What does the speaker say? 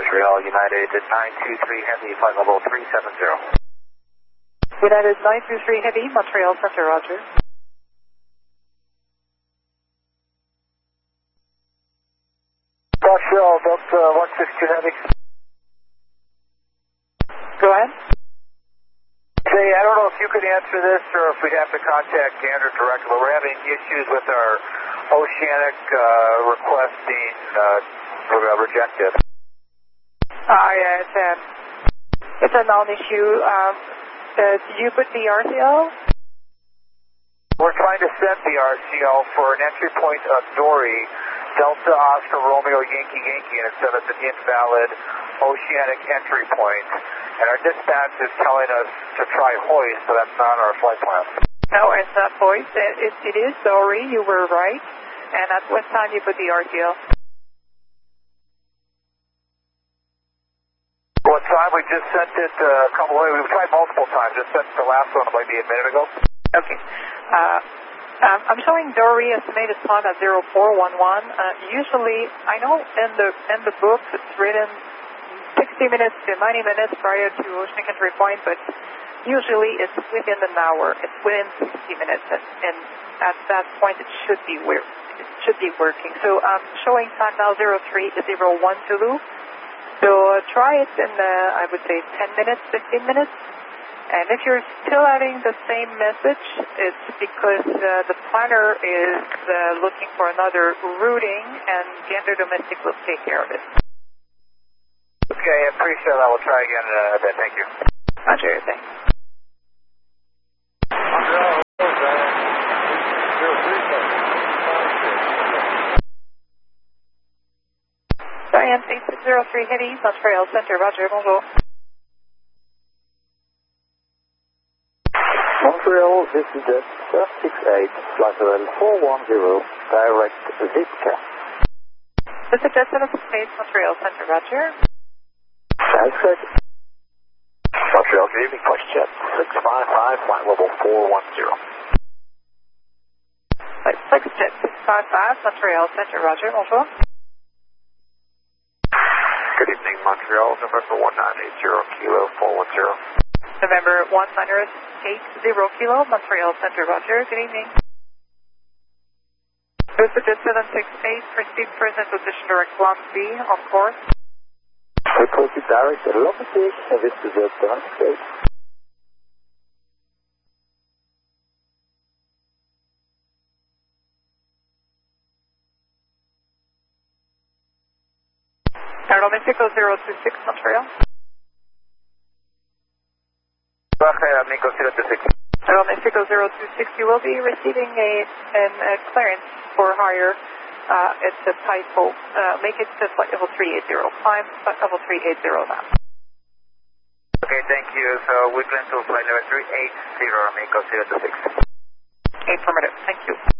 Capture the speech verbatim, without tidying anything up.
Montreal, United nine two three Heavy, flight level three seven zero. United nine two three Heavy, Montreal Center, roger. Montreal, Delta one six two Heavy. Go ahead. Say, I don't know if you could answer this or if we'd have to contact Gander directly, but we're having issues with our Oceanic uh, request being uh, rejected. Uh, yeah, it's a, it's a non-issue. Um, uh, did you put the R C L? We're trying to set the R C L for an entry point of Dory, Delta Oscar Romeo Yankee Yankee, and it said it's an invalid Oceanic entry point. And our dispatch is telling us to try hoist, so that's not our flight plan. No, it's not hoist. It, it, it is Dory. You were right. And at what time you put the R C L? What time? We just sent it uh, a couple of We've tried multiple times. Just sent the last one maybe a minute ago. Okay. Uh, um, I'm showing Dory estimated time at zero four one one. Uh, usually, I know in the in the book it's written sixty minutes to ninety minutes prior to Oceanic entry point, but usually it's within an hour. It's within sixty minutes, and, and at that point it should be weird. It should be working. So I'm showing time now zero three zero one Zulu. So uh, try it in, uh, I would say, ten minutes, fifteen minutes. And if you're still having the same message, it's because uh, the planner is uh, looking for another routing, and Gander Domestic will take care of it. Okay, I appreciate that. We'll try again in a bit. Thank you. Roger, thanks. Diane eight six zero three Heavy, Montreal Center, roger, bonjour. Montreal, this is the seven six eight, flight level four one zero, direct Zitka. This is seven six eight, Montreal Center, roger. That's good. Montreal, good evening, Flight Jet six five five, flight level four one zero. Flight Jet six five five, Montreal Center, roger, bonjour. Good evening, Montreal, November one nine eight zero, Kilo four one zero. November one nine eight zero, Kilo, Montreal Center, roger, good evening. Visit seven six eight, proceed present position direct Lom B, on course. We proceed direct at Lom B, and this is the seven six eight. Aeromexico zero two six, Montreal. Aeromexico zero two six. Aeromexico zero two six, you will be receiving a, an, a clearance for hire. Uh, it's a typo. Uh, make it to flight level three eighty. Climb flight level three eighty now. Okay, thank you. So we plan to flight level three eighty, Aeromexico zero two six. Affirmative, thank you.